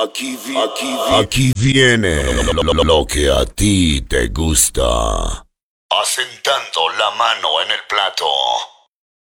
Aquí viene lo que a ti te gusta. Asentando la mano en el plato.